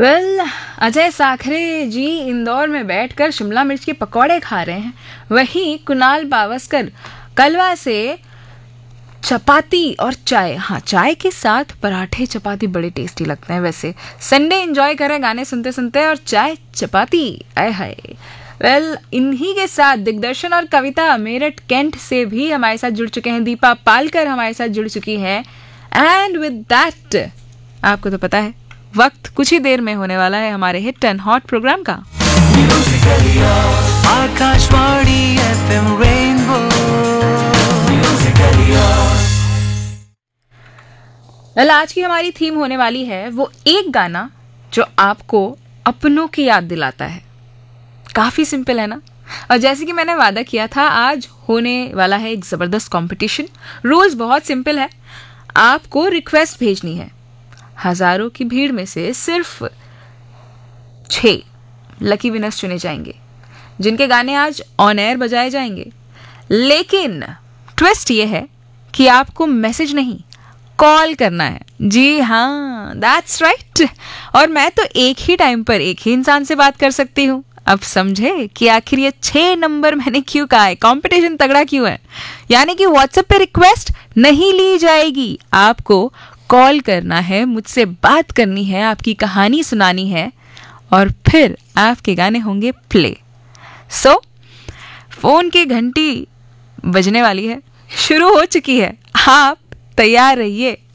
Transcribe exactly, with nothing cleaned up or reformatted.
Well well, Ajay Sakhare जी इंदौर में बैठकर शिमला मिर्च के पकौड़े खा रहे हैं, वहीं कुणाल पावस्कर कलवा से चपाती और चाय, हाँ चाय के साथ पराठे चपाती बड़े टेस्टी लगते हैं। वैसे संडे एंजॉय करें गाने सुनते सुनते और चाय चपाती, आय हाय। वेल इन्हीं के साथ दिग्दर्शन और कविता मेरठ कैंट से भी हमारे साथ जुड़ चुके हैं। दीपा पालकर हमारे साथ जुड़ चुकी है। एंड विद दैट आपको तो पता है वक्त कुछ ही देर में होने वाला है हमारे हिट एंड हॉट प्रोग्राम का। Akashvani FM rainbow. वेल आज की हमारी थीम होने वाली है वो एक गाना जो आपको अपनों की याद दिलाता है। काफी सिंपल है ना। और जैसे कि मैंने वादा किया था, आज होने वाला है एक जबरदस्त कंपटीशन। रूल्स बहुत सिंपल है, आपको रिक्वेस्ट भेजनी है। हजारों की भीड़ में से सिर्फ छह लकी विनर्स चुने जाएंगे जिनके गाने आज ऑन एयर बजाए जाएंगे। लेकिन ट्विस्ट ये है कि आपको मैसेज नहीं, कॉल करना है। जी हाँ, दैट्स राइट। और मैं तो एक ही टाइम पर एक ही इंसान से बात कर सकती हूँ। अब समझे कि आखिर ये छह नंबर मैंने क्यों कहा है, कंपटीशन तगड़ा क्यों है। यानी कि व्हाट्सएप पे रिक्वेस्ट नहीं ली जाएगी, आपको कॉल करना है, मुझसे बात करनी है, आपकी कहानी सुनानी है और फिर आपके गाने होंगे प्ले। सो so, फोन की घंटी बजने वाली है, शुरू हो चुकी है, आप तैयार रहिए।